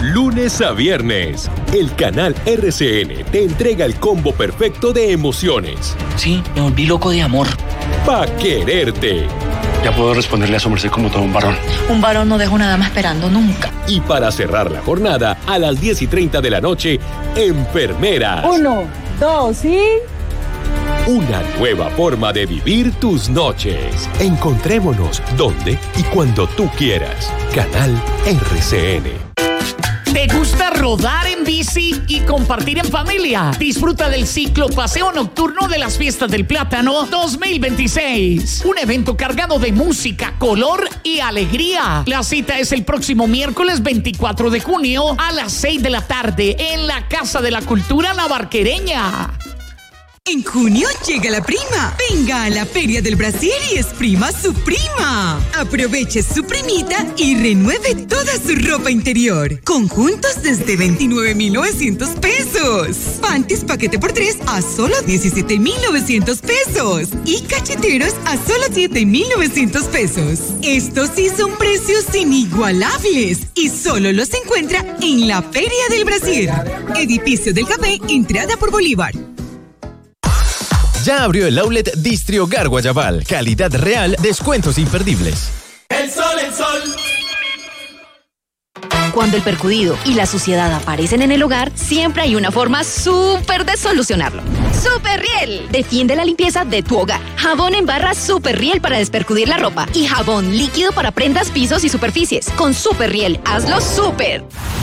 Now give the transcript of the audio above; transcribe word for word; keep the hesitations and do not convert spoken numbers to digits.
lunes a viernes. El canal R C N te entrega el combo perfecto de emociones. Sí, me volví loco de amor. Pa' quererte. Ya puedo responderle a su merced como todo un varón. Un varón no deja una dama esperando nunca. Y para cerrar la jornada, a las diez y treinta de la noche, Enfermeras. Uno, dos y... Una nueva forma de vivir tus noches. Encontrémonos donde y cuando tú quieras. Canal R C N. ¿Te gusta rodar en bici y compartir en familia? Disfruta del ciclo Paseo Nocturno de las Fiestas del Plátano dos mil veintiséis. Un evento cargado de música, color y alegría. La cita es el próximo miércoles veinticuatro de junio a las seis de la tarde en la Casa de la Cultura La Barquereña. En junio llega la prima. Venga a la Feria del Brasil y exprima su prima. Aproveche su primita y renueve toda su ropa interior. Conjuntos desde veintinueve mil novecientos pesos. Panties paquete por tres a solo diecisiete mil novecientos pesos. Y cacheteros a solo siete mil novecientos pesos. Estos sí son precios inigualables y solo los encuentra en la Feria del Brasil. Edificio del Café, entrada por Bolívar. Ya abrió el outlet Distri Hogar Guayabal. Calidad real, descuentos imperdibles. El sol, el sol. Cuando el percudido y la suciedad aparecen en el hogar, siempre hay una forma súper de solucionarlo. Super Riel. Defiende la limpieza de tu hogar. Jabón en barra Super Riel para despercudir la ropa y jabón líquido para prendas, pisos y superficies. Con Super Riel, hazlo súper.